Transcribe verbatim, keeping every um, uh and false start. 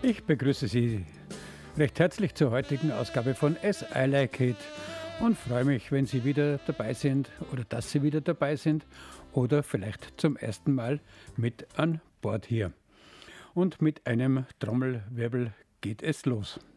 Ich begrüße Sie recht herzlich zur heutigen Ausgabe von As I Like It und freue mich, wenn Sie wieder dabei sind oder dass Sie wieder dabei sind oder vielleicht zum ersten Mal mit an Bord hier. Und mit einem Trommelwirbel geht es los.